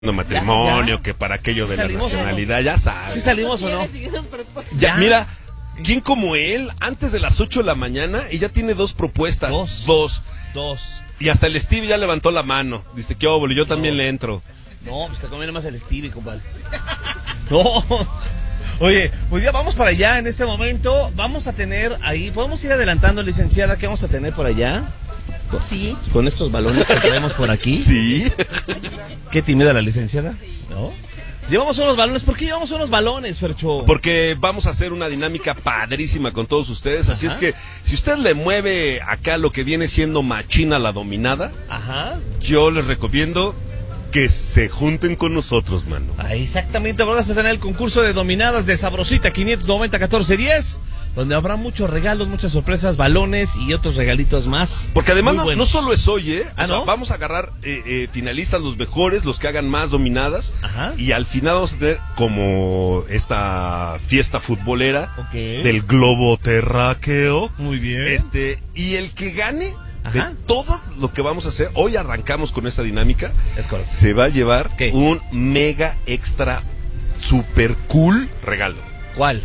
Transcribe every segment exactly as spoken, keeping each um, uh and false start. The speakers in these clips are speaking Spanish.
matrimonio, ya, ya. que para aquello ¿Sí de la nacionalidad, no? Ya sabes. ¿Sí salimos o no? Ya, mira, ¿quién como él antes de las ocho de la mañana y ya tiene dos propuestas? Dos. Dos. Dos. Y hasta el Steve ya levantó la mano. Dice, ¿qué óvole? Yo no. también le entro. No, pues te conviene más el Stevie, compadre. No. Oye, pues ya vamos para allá en este momento. Vamos a tener ahí, podemos ir adelantando, licenciada, ¿qué vamos a tener por allá? Sí. Con estos balones que tenemos por aquí. Sí. Qué tímida la licenciada, ¿no? Llevamos unos balones. ¿Por qué llevamos unos balones, Fercho? Porque vamos a hacer una dinámica padrísima con todos ustedes. Así Ajá. es que si usted le mueve acá lo que viene siendo machina la dominada, Ajá. yo les recomiendo que se junten con nosotros, mano. Ah, exactamente, vamos a tener el concurso de dominadas de Sabrosita quinientos noventa catorce diez, donde habrá muchos regalos, muchas sorpresas, balones y otros regalitos más. Porque además no, no solo es hoy, ¿eh? ¿Ah, o sea, no? vamos a agarrar eh, eh, finalistas, los mejores, los que hagan más dominadas. Ajá. Y al final vamos a tener como esta fiesta futbolera okay. del globo terráqueo. Muy bien. Este, y el que gane Ajá. de todo lo que vamos a hacer, hoy arrancamos con esta dinámica. Es correcto. Se va a llevar ¿Qué? un mega extra super cool regalo. ¿Cuál?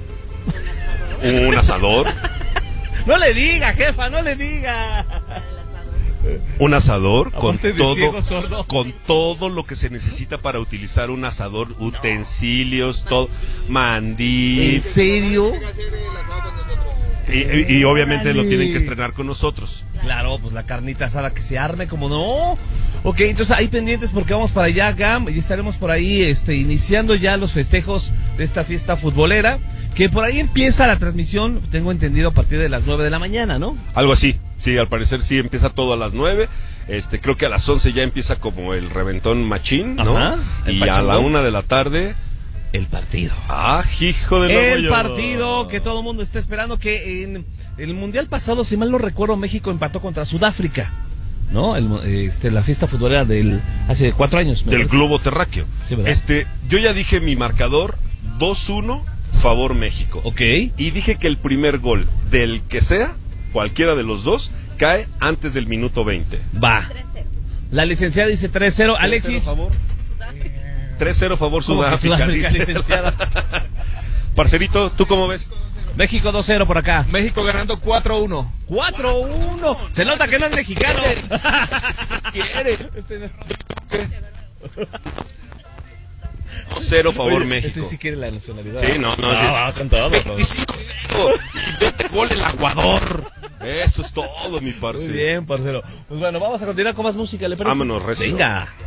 Un asador. No le diga, jefa, no le diga. Un asador con todo, ciego, con todo lo que se necesita para utilizar un asador, utensilios, todo, mandil. ¿En serio? Y, y, y obviamente Dale. lo tienen que estrenar con nosotros. Claro, pues la carnita asada que se arme, como no. Ok, entonces ahí pendientes porque vamos para allá, Gam, y estaremos por ahí este, iniciando ya los festejos de esta fiesta futbolera, que por ahí empieza la transmisión, tengo entendido, a partir de las nueve de la mañana, ¿no? Algo así, sí, al parecer sí empieza todo a las nueve. Este, creo que a las once ya empieza como el reventón machín, ¿no? Ajá, y a la una de la tarde el partido. Ah, hijo de la El partido que todo el mundo está esperando, que en el mundial pasado, si mal no recuerdo, México empató contra Sudáfrica, ¿no? El, este, la fiesta futbolera del hace cuatro años. Del parece. globo terráqueo. Sí, ¿verdad? Este, yo ya dije mi marcador, dos uno, favor México. Ok. Y dije que el primer gol del que sea, cualquiera de los dos, cae antes del minuto veinte. Va. La licenciada dice tres cero. Alexis. Favor. tres cero favor Sudáfrica, Sudáfrica licenciada. Parcerito, ¿tú cómo ves? México dos cero por acá. México ganando cuatro uno. cuatro uno. Se nota que no es mexicano. ¿Quiere? Este no. ¿Qué? dos cero favor Oye, México. Este sí quiere la nacionalidad. Sí, no, no. No, sí. va con todo. veinticinco cero. Y vete gol el Aguador. Eso es todo, mi parcero. Muy bien, parcero. Pues bueno, vamos a continuar con más música, ¿le parece? Vámonos, recio. Venga.